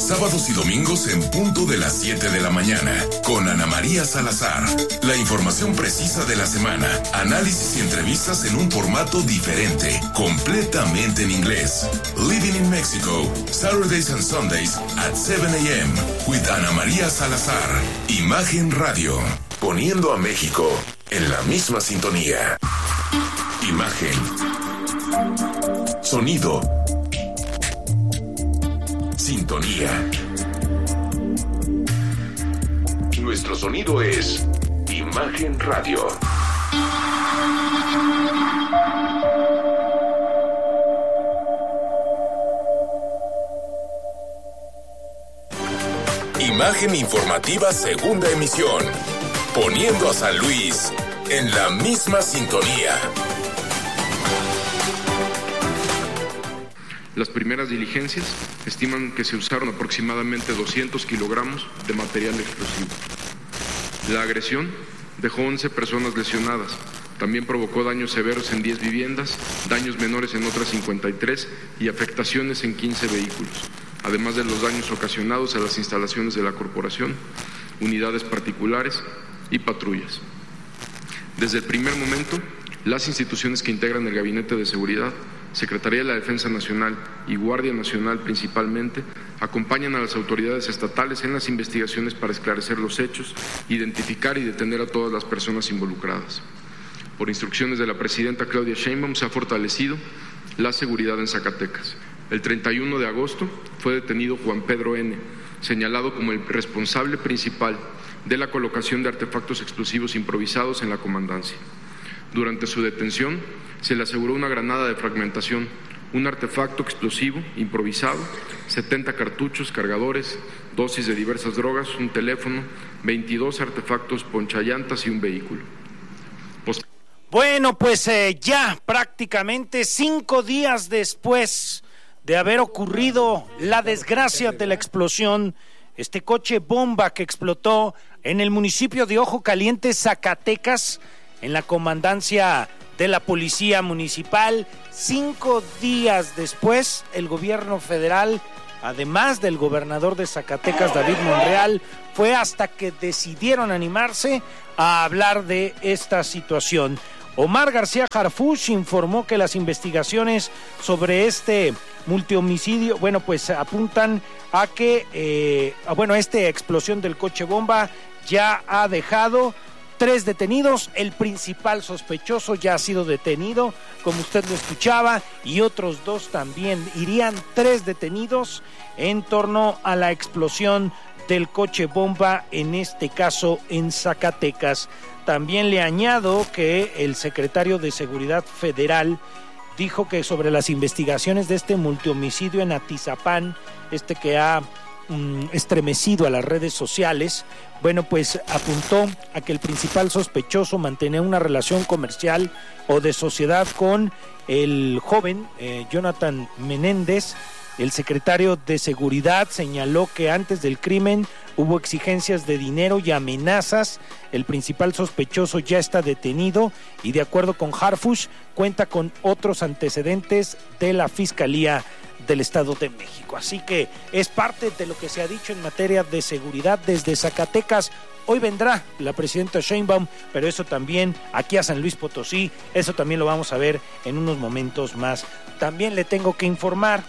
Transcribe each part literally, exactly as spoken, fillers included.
sábados y domingos en punto de las siete de la mañana, con Ana María Salazar. La información precisa de la semana, análisis y entrevistas en un formato diferente, completamente en inglés. Living in Mexico, Saturdays and Sundays at seven a.m. with Ana María Salazar. Imagen Radio, poniendo a México en la misma sintonía. Imagen. Sonido. Sintonía. Nuestro sonido es Imagen Radio. Imagen informativa, segunda emisión. Poniendo a San Luis en la misma sintonía. Las primeras diligencias estiman que se usaron aproximadamente doscientos kilogramos de material explosivo. La agresión dejó once personas lesionadas. También provocó daños severos en diez viviendas, daños menores en otras cincuenta y tres y afectaciones en quince vehículos, además de los daños ocasionados a las instalaciones de la corporación, unidades particulares y patrullas. Desde el primer momento, las instituciones que integran el Gabinete de Seguridad, Secretaría de la Defensa Nacional y Guardia Nacional principalmente, acompañan a las autoridades estatales en las investigaciones para esclarecer los hechos, identificar y detener a todas las personas involucradas. Por instrucciones de la presidenta Claudia Sheinbaum se ha fortalecido la seguridad en Zacatecas. El treinta y uno de agosto fue detenido Juan Pedro N., señalado como el responsable principal de la colocación de artefactos explosivos improvisados en la comandancia. Durante su detención, se le aseguró una granada de fragmentación, un artefacto explosivo improvisado, setenta cartuchos, cargadores, dosis de diversas drogas, un teléfono, veintidós artefactos ponchallantas y un vehículo. Pos- bueno, pues eh, ya prácticamente cinco días después de haber ocurrido la desgracia de la explosión, este coche bomba que explotó en el municipio de Ojo Caliente, Zacatecas, en la comandancia de la Policía Municipal. Cinco días después, el gobierno federal, además del gobernador de Zacatecas, David Monreal, fue hasta que decidieron animarse a hablar de esta situación. Omar García Harfuch informó que las investigaciones sobre este multihomicidio, bueno, pues apuntan a que, eh, bueno, esta explosión del coche bomba ya ha dejado tres detenidos. El principal sospechoso ya ha sido detenido, como usted lo escuchaba, y otros dos también. Irían tres detenidos en torno a la explosión del coche bomba, en este caso en Zacatecas. También le añado que el secretario de Seguridad Federal dijo que sobre las investigaciones de este multihomicidio en Atizapán, este que ha um, estremecido a las redes sociales, bueno, pues apuntó a que el principal sospechoso mantenía una relación comercial o de sociedad con el joven eh, Jonathan Menéndez. El secretario de Seguridad señaló que antes del crimen hubo exigencias de dinero y amenazas. El principal sospechoso ya está detenido y, de acuerdo con Harfuch, cuenta con otros antecedentes de la Fiscalía del Estado de México. Así que es parte de lo que se ha dicho en materia de seguridad desde Zacatecas. Hoy vendrá la presidenta Sheinbaum, pero eso también aquí a San Luis Potosí, eso también lo vamos a ver en unos momentos más. También le tengo que informar,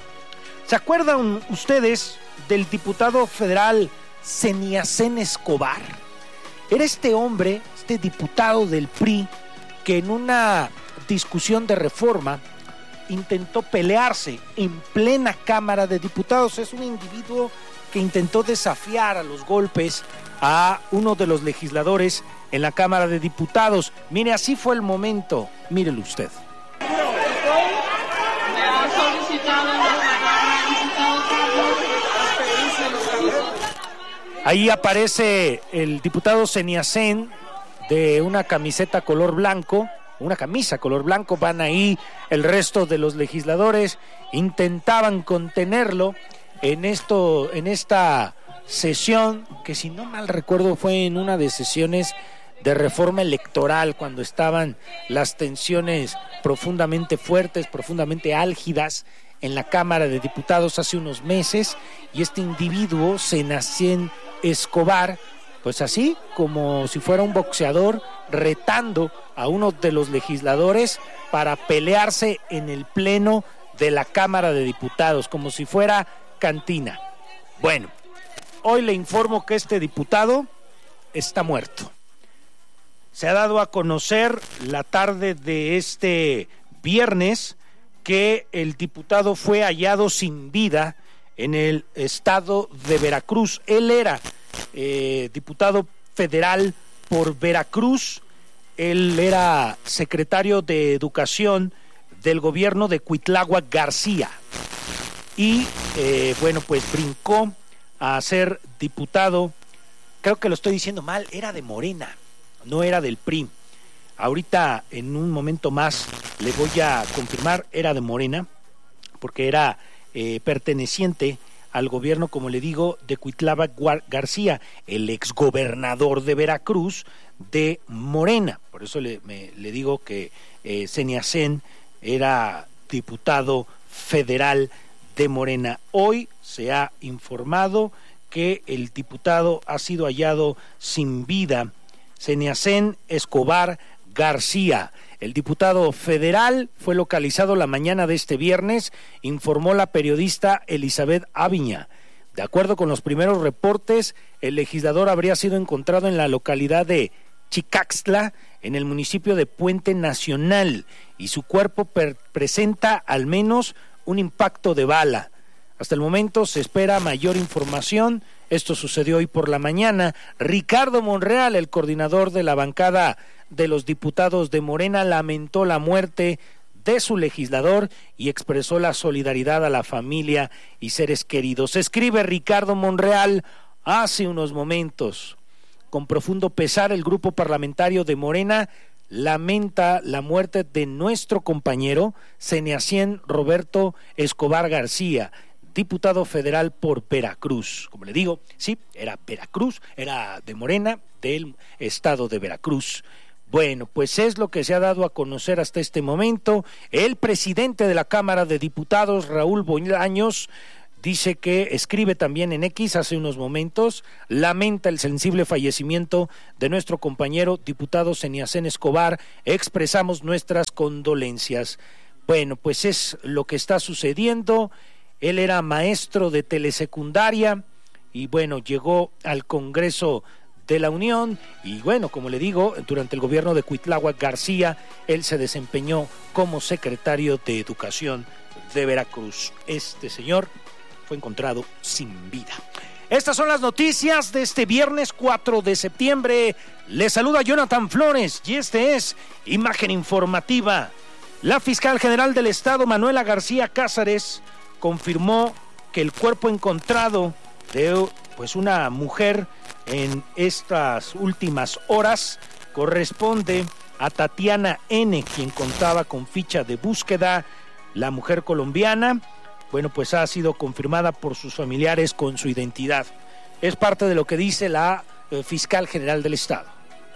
¿se acuerdan ustedes del diputado federal Seniacén Escobar? Era este hombre, este diputado del P R I, que en una discusión de reforma intentó pelearse en plena Cámara de Diputados. Es un individuo que intentó desafiar a los golpes a uno de los legisladores en la Cámara de Diputados. Mire, así fue el momento, mírelo usted. Ahí aparece el diputado Seniacén de una camiseta color blanco, una camisa color blanco. Van ahí el resto de los legisladores, intentaban contenerlo en esto, en esta sesión, que si no mal recuerdo fue en una de sesiones de reforma electoral, cuando estaban las tensiones profundamente fuertes, profundamente álgidas en la Cámara de Diputados hace unos meses, y este individuo, Senacén Escobar, pues así como si fuera un boxeador, retando a uno de los legisladores para pelearse en el pleno de la Cámara de Diputados, como si fuera cantina. Bueno, hoy le informo que este diputado está muerto. Se ha dado a conocer la tarde de este viernes que el diputado fue hallado sin vida en el estado de Veracruz. Él era eh, diputado federal por Veracruz. Él era secretario de Educación del gobierno de Cuitláhuac García. Y, eh, bueno, pues brincó a ser diputado. Creo que lo estoy diciendo mal, era de Morena, no era del P R I. Ahorita, en un momento más, le voy a confirmar, era de Morena, porque era eh, perteneciente al gobierno, como le digo, de Cuitláhuac García, el exgobernador de Veracruz de Morena. Por eso le, me, le digo que eh, Senacén era diputado federal de Morena. Hoy se ha informado que el diputado ha sido hallado sin vida, Senacén Escobar García. El diputado federal fue localizado la mañana de este viernes, informó la periodista Elizabeth Aviña. De acuerdo con los primeros reportes, el legislador habría sido encontrado en la localidad de Chicaxtla, en el municipio de Puente Nacional, y su cuerpo per- presenta al menos un impacto de bala. Hasta el momento se espera mayor información. Esto sucedió hoy por la mañana. Ricardo Monreal, el coordinador de la bancada de los diputados de Morena, lamentó la muerte de su legislador y expresó la solidaridad a la familia y seres queridos. Escribe Ricardo Monreal hace unos momentos: con profundo pesar, el grupo parlamentario de Morena lamenta la muerte de nuestro compañero Senacén Roberto Escobar García, diputado federal por Veracruz. Como le digo, sí, era Veracruz, era de Morena, del estado de Veracruz. Bueno, pues es lo que se ha dado a conocer hasta este momento. El presidente de la Cámara de Diputados, Raúl Bolaños, dice que, escribe también en X hace unos momentos, lamenta el sensible fallecimiento de nuestro compañero diputado Senacén Escobar, expresamos nuestras condolencias. Bueno, pues es lo que está sucediendo. Él era maestro de telesecundaria y bueno, llegó al Congreso de la Unión y bueno, como le digo, durante el gobierno de Cuitláhuac García, él se desempeñó como secretario de Educación de Veracruz. Este señor fue encontrado sin vida. Estas son las noticias de este viernes cuatro de septiembre. Les saluda Jonathan Flores y este es Imagen Informativa. La fiscal general del Estado, Manuela García Cázares, confirmó que el cuerpo encontrado de pues una mujer en estas últimas horas corresponde a Tatiana N., quien contaba con ficha de búsqueda. La mujer colombiana, bueno, pues ha sido confirmada por sus familiares con su identidad. Es parte de lo que dice la eh, fiscal general del Estado.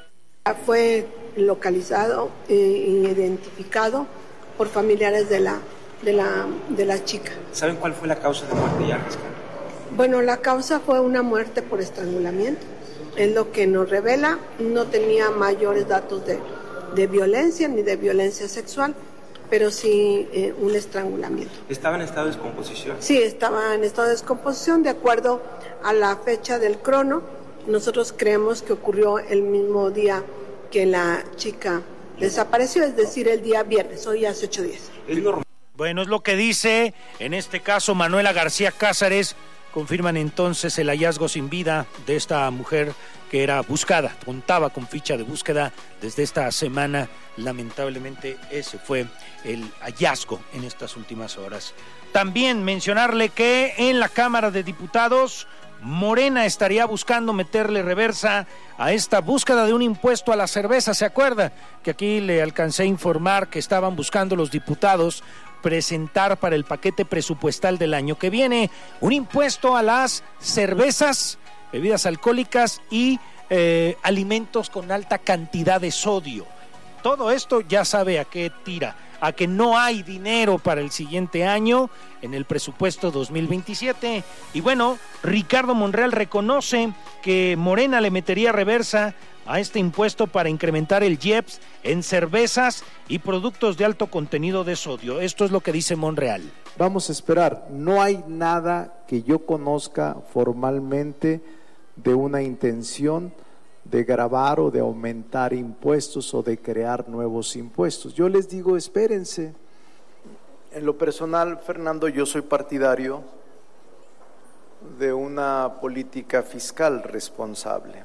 Fue localizado e identificado por familiares de la, de la, de la chica. ¿Saben cuál fue la causa de muerte ya, fiscal? Bueno, la causa fue una muerte por estrangulamiento. Es lo que nos revela. No tenía mayores datos de, de violencia ni de violencia sexual, pero sí eh, un estrangulamiento. ¿Estaba en estado de descomposición? Sí, estaba en estado de descomposición. De acuerdo a la fecha del crono, nosotros creemos que ocurrió el mismo día que la chica desapareció, es decir, el día viernes, hoy hace ocho días. Es normal. Bueno, es lo que dice, en este caso, Manuela García Cázares. Confirman entonces el hallazgo sin vida de esta mujer que era buscada, contaba con ficha de búsqueda desde esta semana. Lamentablemente ese fue el hallazgo en estas últimas horas. También mencionarle que en la Cámara de Diputados, Morena estaría buscando meterle reversa a esta búsqueda de un impuesto a la cerveza. ¿Se acuerda? Que aquí le alcancé a informar que estaban buscando los diputados presentar para el paquete presupuestal del año que viene un impuesto a las cervezas, bebidas alcohólicas y eh, alimentos con alta cantidad de sodio. Todo esto ya sabe a qué tira, a que no hay dinero para el siguiente año en el presupuesto dos mil veintisiete. Y bueno, Ricardo Monreal reconoce que Morena le metería reversa a este impuesto para incrementar el I E P S en cervezas y productos de alto contenido de sodio. Esto es lo que dice Monreal. Vamos a esperar. No hay nada que yo conozca formalmente de una intención de gravar o de aumentar impuestos o de crear nuevos impuestos. Yo les digo, espérense. En lo personal, Fernando, yo soy partidario de una política fiscal responsable.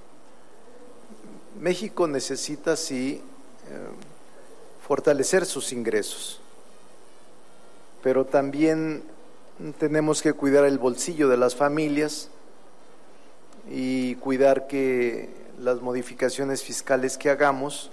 México necesita, sí, eh, fortalecer sus ingresos, pero también tenemos que cuidar el bolsillo de las familias y cuidar que las modificaciones fiscales que hagamos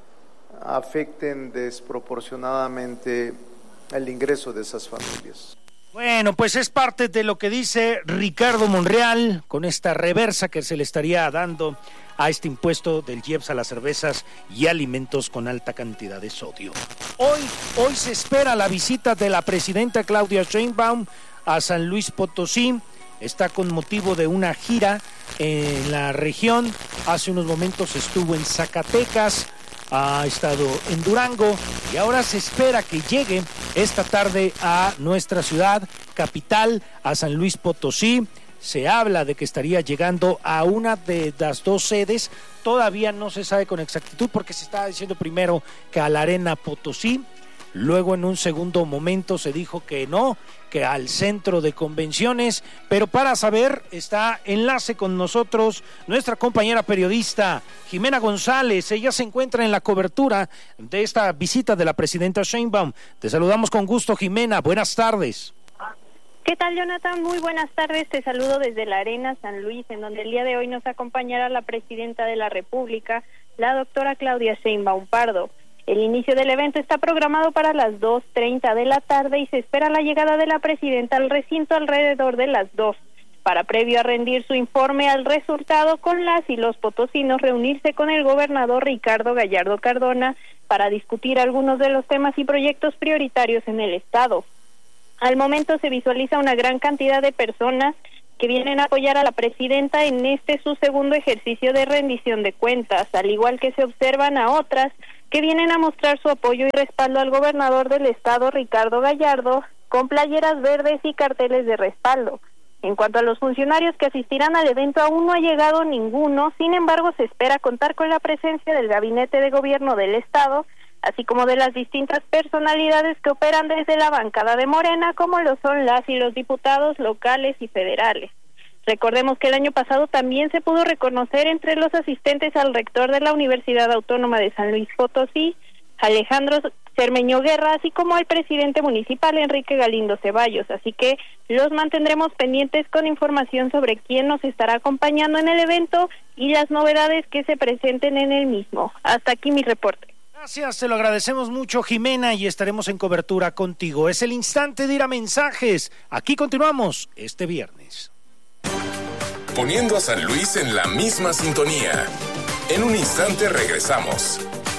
afecten desproporcionadamente el ingreso de esas familias. Bueno, pues es parte de lo que dice Ricardo Monreal con esta reversa que se le estaría dando a este impuesto del I E P S a las cervezas y alimentos con alta cantidad de sodio. Hoy, hoy se espera la visita de la presidenta Claudia Sheinbaum a San Luis Potosí. Está con motivo de una gira en la región. Hace unos momentos estuvo en Zacatecas, ha estado en Durango y ahora se espera que llegue esta tarde a nuestra ciudad capital, a San Luis Potosí. Se habla de que estaría llegando a una de las dos sedes. Todavía no se sabe con exactitud porque se estaba diciendo primero que a la Arena Potosí. Luego en un segundo momento se dijo que no, que al centro de convenciones, pero para saber está enlace con nosotros nuestra compañera periodista Jimena González. Ella se encuentra en la cobertura de esta visita de la presidenta Sheinbaum. Te saludamos con gusto, Jimena, buenas tardes. ¿Qué tal, Jonathan? Muy buenas tardes, te saludo desde la Arena San Luis, en donde el día de hoy nos acompañará la presidenta de la República, la doctora Claudia Sheinbaum Pardo. El inicio del evento está programado para las dos treinta de la tarde y se espera la llegada de la presidenta al recinto alrededor de las dos, para previo a rendir su informe al resultado con las y los potosinos reunirse con el gobernador Ricardo Gallardo Cardona para discutir algunos de los temas y proyectos prioritarios en el estado. Al momento se visualiza una gran cantidad de personas que vienen a apoyar a la presidenta en este su segundo ejercicio de rendición de cuentas, al igual que se observan a otras que vienen a mostrar su apoyo y respaldo al gobernador del estado, Ricardo Gallardo, con playeras verdes y carteles de respaldo. En cuanto a los funcionarios que asistirán al evento, aún no ha llegado ninguno, sin embargo se espera contar con la presencia del gabinete de gobierno del estado, así como de las distintas personalidades que operan desde la bancada de Morena, como lo son las y los diputados locales y federales. Recordemos que el año pasado también se pudo reconocer entre los asistentes al rector de la Universidad Autónoma de San Luis Potosí, Alejandro Cermeño Guerra, así como al presidente municipal Enrique Galindo Ceballos, así que los mantendremos pendientes con información sobre quién nos estará acompañando en el evento y las novedades que se presenten en el mismo. Hasta aquí mi reporte. Gracias, te lo agradecemos mucho, Jimena, y estaremos en cobertura contigo. Es el instante de ir a mensajes. Aquí continuamos este viernes. Poniendo a San Luis en la misma sintonía. En un instante regresamos.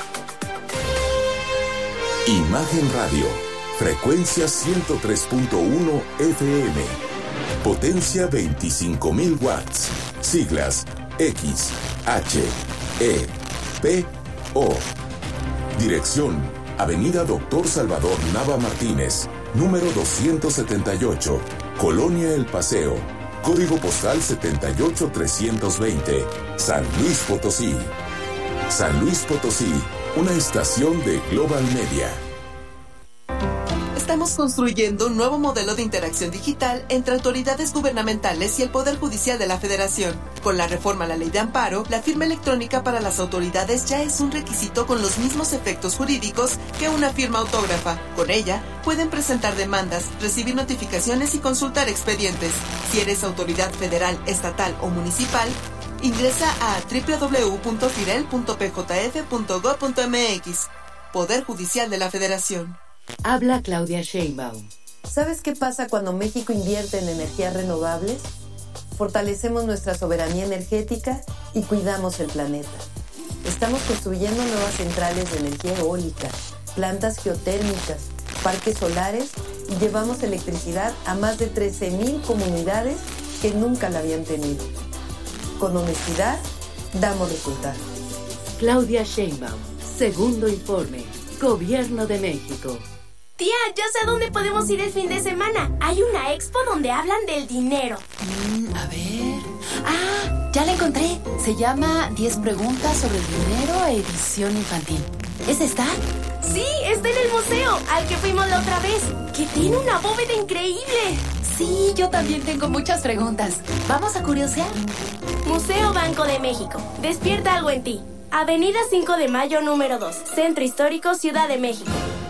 Imagen Radio, frecuencia ciento tres punto uno F M, potencia veinticinco mil watts, siglas X, H, E, P, O. Dirección, Avenida Doctor Salvador Nava Martínez, número doscientos setenta y ocho, Colonia El Paseo. Código postal setenta y ocho trescientos veinte, San Luis Potosí. San Luis Potosí, una estación de Global Media. Estamos construyendo un nuevo modelo de interacción digital entre autoridades gubernamentales y el Poder Judicial de la Federación. Con la reforma a la Ley de Amparo, la firma electrónica para las autoridades ya es un requisito con los mismos efectos jurídicos que una firma autógrafa. Con ella, pueden presentar demandas, recibir notificaciones y consultar expedientes. Si eres autoridad federal, estatal o municipal, ingresa a doble u doble u doble u punto firel punto p j f punto gob punto m x. Poder Judicial de la Federación. Habla Claudia Sheinbaum. ¿Sabes qué pasa cuando México invierte en energías renovables? Fortalecemos nuestra soberanía energética y cuidamos el planeta. Estamos construyendo nuevas centrales de energía eólica, plantas geotérmicas, parques solares y llevamos electricidad a más de trece mil comunidades que nunca la habían tenido. Con honestidad, damos resultados. Claudia Sheinbaum, segundo informe, Gobierno de México. Tía, ya sé a dónde podemos ir el fin de semana. Hay una expo donde hablan del dinero. Mm, a ver... Ah, ya la encontré. Se llama diez preguntas sobre el dinero, edición infantil. ¿Es esta? Sí, está en el museo, al que fuimos la otra vez, que tiene una bóveda increíble. Sí, yo también tengo muchas preguntas. ¿Vamos a curiosear? Museo Banco de México. Despierta algo en ti. Avenida cinco de Mayo, número dos. Centro Histórico, Ciudad de México.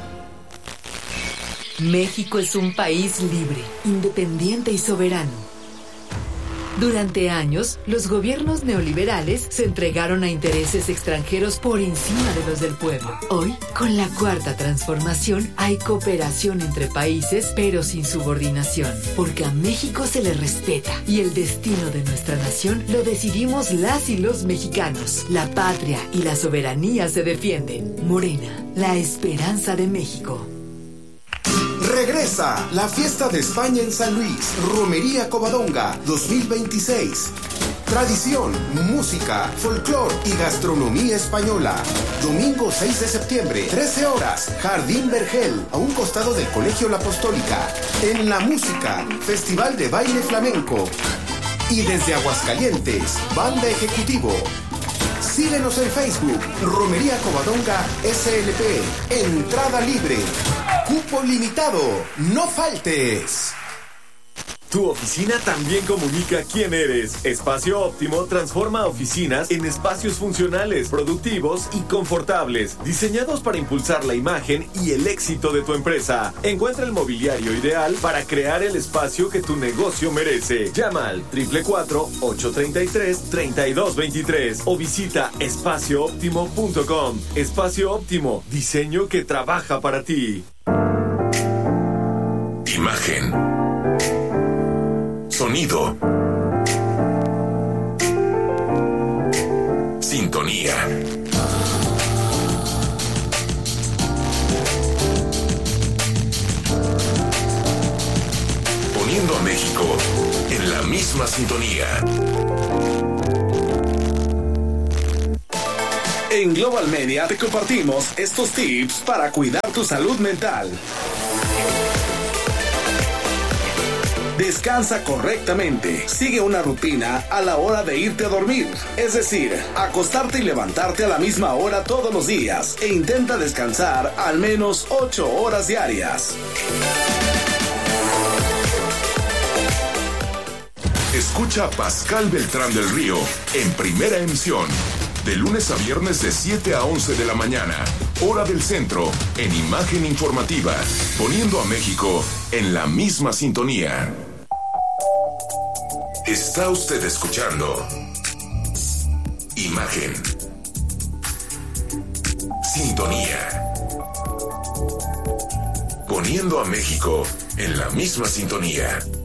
México es un país libre, independiente y soberano. Durante años, los gobiernos neoliberales se entregaron a intereses extranjeros por encima de los del pueblo. Hoy, con la cuarta transformación, hay cooperación entre países, pero sin subordinación, porque a México se le respeta y el destino de nuestra nación lo decidimos las y los mexicanos. La patria y la soberanía se defienden. Morena, la esperanza de México. Regresa la fiesta de España en San Luis, Romería Covadonga dos mil veintiséis. Tradición, música, folclor y gastronomía española. Domingo seis de septiembre, trece horas, Jardín Vergel, a un costado del Colegio La Apostólica. En la música, Festival de Baile Flamenco. Y desde Aguascalientes, Banda Ejecutivo. Síguenos en Facebook, Romería Covadonga S L P. Entrada libre. Cupo limitado. No faltes. Tu oficina también comunica quién eres. Espacio Óptimo transforma oficinas en espacios funcionales, productivos y confortables, diseñados para impulsar la imagen y el éxito de tu empresa. Encuentra el mobiliario ideal para crear el espacio que tu negocio merece. Llama al cuatro cuatro cuatro, ocho tres tres, tres dos dos tres o visita espacio óptimo punto com. Espacio Óptimo, diseño que trabaja para ti. Imagen. Sonido. Sintonía. Poniendo a México en la misma sintonía. En Global Media te compartimos estos tips para cuidar tu salud mental. Descansa correctamente. Sigue una rutina a la hora de irte a dormir. Es decir, acostarte y levantarte a la misma hora todos los días. E intenta descansar al menos ocho horas diarias. Escucha a Pascal Beltrán del Río en Primera Emisión. De lunes a viernes de siete a once de la mañana. Hora del centro. En Imagen Informativa. Poniendo a México en la misma sintonía. Está usted escuchando Imagen. Sintonía. Poniendo a México en la misma sintonía.